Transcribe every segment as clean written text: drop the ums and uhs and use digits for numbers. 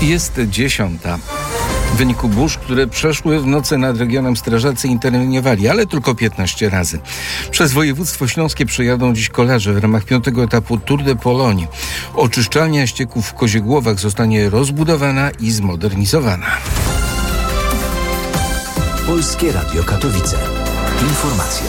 Jest 10. W wyniku burz, które przeszły w nocy nad regionem, strażacy interweniowali, ale tylko 15 razy. Przez województwo śląskie przejadą dziś kolarze w ramach 5. etapu Tour de Pologne. Oczyszczalnia ścieków w Koziegłowach zostanie rozbudowana i zmodernizowana. Polskie Radio Katowice. Informacje.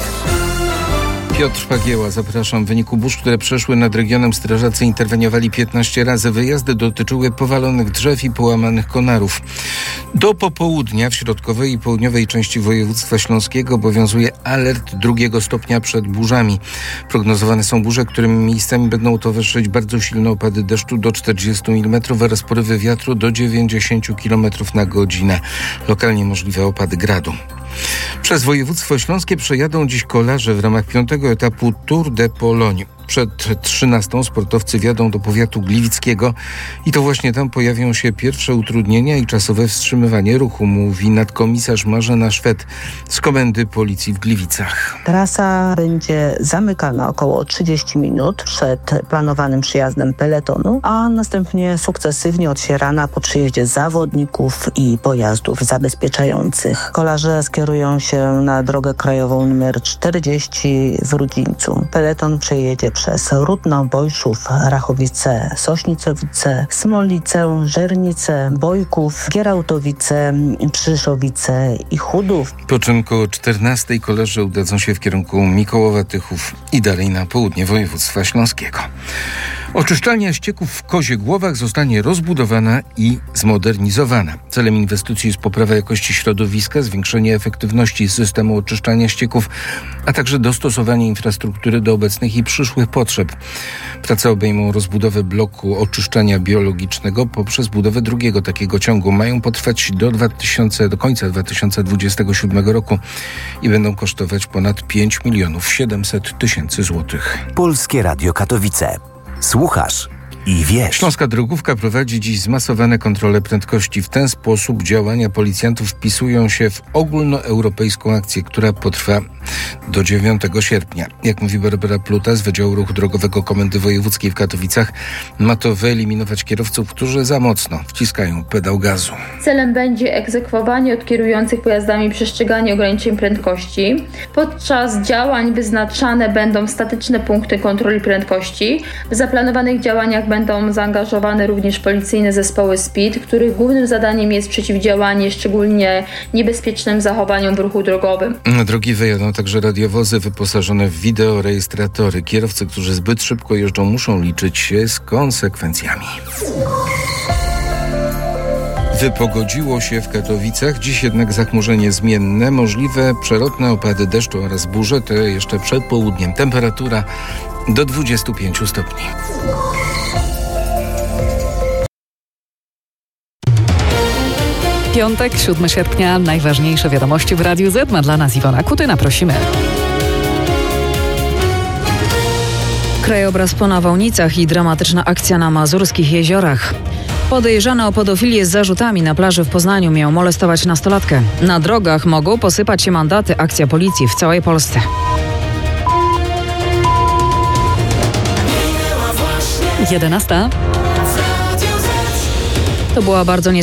Piotr Pagieła, zapraszam. W wyniku burz, które przeszły nad regionem, strażacy interweniowali 15 razy. Wyjazdy dotyczyły powalonych drzew i połamanych konarów. Do popołudnia w środkowej i południowej części województwa śląskiego obowiązuje alert 2. stopnia przed burzami. Prognozowane są burze, którym miejscami będą towarzyszyć bardzo silne opady deszczu do 40 mm oraz porywy wiatru do 90 km na godzinę. Lokalnie możliwe opady gradu. Przez województwo śląskie przejadą dziś kolarze w ramach 5. etapu Tour de Pologne. Przed 13 sportowcy wjadą do powiatu gliwickiego i to właśnie tam pojawią się pierwsze utrudnienia i czasowe wstrzymywanie ruchu, mówi nadkomisarz Marzena Szwed z Komendy Policji w Gliwicach. Trasa będzie zamykana około 30 minut przed planowanym przyjazdem peletonu, a następnie sukcesywnie otwierana po przyjeździe zawodników i pojazdów zabezpieczających. Kolarze skierują się na drogę krajową nr 40 w Rudzińcu. Peleton przejedzie przez Rudno, Bojszów, Rachowice, Sośnicowice, Smolice, Żernice, Bojków, Gierałtowice, Przyszowice i Chudów. Po czym koło 14 kolarze udadzą się w kierunku Mikołowa, Tychów i dalej na południe województwa śląskiego. Oczyszczalnia ścieków w Koziegłowach zostanie rozbudowana i zmodernizowana. Celem inwestycji jest poprawa jakości środowiska, zwiększenie efektywności systemu oczyszczania ścieków, a także dostosowanie infrastruktury do obecnych i przyszłych potrzeb. Prace obejmą rozbudowę bloku oczyszczania biologicznego poprzez budowę drugiego takiego ciągu. Mają potrwać do końca 2027 roku i będą kosztować ponad 5 700 000 złotych. Polskie Radio Katowice. Słuchasz i wiesz. Śląska Drogówka prowadzi dziś zmasowane kontrole prędkości. W ten sposób działania policjantów wpisują się w ogólnoeuropejską akcję, która potrwa do 9 sierpnia. Jak mówi Barbara Pluta z Wydziału Ruchu Drogowego Komendy Wojewódzkiej w Katowicach, ma to wyeliminować kierowców, którzy za mocno wciskają pedał gazu. Celem będzie egzekwowanie od kierujących pojazdami przestrzegania ograniczeń prędkości. Podczas działań wyznaczane będą statyczne punkty kontroli prędkości. W zaplanowanych działaniach będą zaangażowane również policyjne zespoły SPID, których głównym zadaniem jest przeciwdziałanie szczególnie niebezpiecznym zachowaniom w ruchu drogowym. Na drogi wyjadą także radiowozy wyposażone w wideorejestratory. Kierowcy, którzy zbyt szybko jeżdżą, muszą liczyć się z konsekwencjami. Wypogodziło się w Katowicach, dziś jednak zachmurzenie zmienne, możliwe przelotne opady deszczu oraz burze, to jeszcze przed południem. Temperatura do 25 stopni. Piątek, 7 sierpnia, najważniejsze wiadomości w Radiu Z. Ma dla nas Iwona Kutyna, prosimy. Krajobraz po nawałnicach i dramatyczna akcja na mazurskich jeziorach. Podejrzany o pedofilię z zarzutami na plaży w Poznaniu miał molestować nastolatkę. Na drogach mogą posypać się mandaty, akcja policji w całej Polsce. Jedenasta. To była bardzo